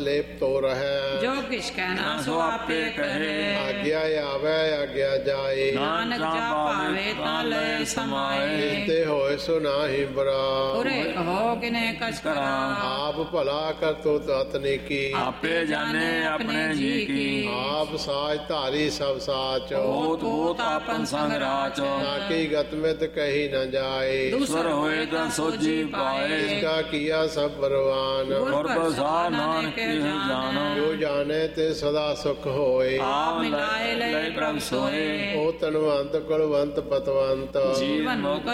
ਅਲੇਪ ਤੋ ਰਹੈ। ਜੋ ਕਿਛ ਕਹਿਣਾ ਸੋ ਆਪੇ ਕਹੇ। ਆਗਿਆ ਆਵੈ ਆਗਿਆ ਜਾਏ। ਨਾਨਕ ਜਾ ਭਾਵੇ ਤਾਂ ਲੈ ਸਮਾਏ। ਤੇ ਹੋਏ ਸੋ ਨਾਹੀ ਬਰਾ। ਉਰੇ ਕਹੋ ਕਿਨੇ ਕਛ ਕਰਾ। ਆਪ ਭਲਾ ਕਰਤੋ ਤਤ ਨੇਕੀ। ਆਪੇ ਜਾਣੇ ਆਪਣੇ ਜੀ ਕੀ। ਆਪ ਸਾਜ ਧਾਰੀ ਸਭ ਸਾਚ। ਹੋਤ ਹੋਤ ਆਪਨ ਸੰਗ ਰਾਚ। ਤਾਕੀ ਗਤਮਿਤ ਕਹੀ ਨ ਜਾਏ। ਦੂਸਰ ਹੋਏ ਤਾਂ ਸੋਜੀ ਪਾਏ। ਇਸਕਾ ਕੀਆ ਸਭ ਪਰਵਾਨ। ਗੁਰ ਪ੍ਰਸਾਦ ਨਾਨਕ ਇਹ ਜਾਣੋ। ਜੋ ਜਾਣੇ ਤੇ ਸਦਾ ਸੁਖ ਹੋਏ। ਆਪ ਮਿਲਾਏ ਲੈ ਪ੍ਰਭ ਸੋਏ। ਉਹ ਤਨਵੰਤ ਕੁਲਵੰਤ ਪਤਵੰਤ। ਜੀਵਨ ਮੁਕਤ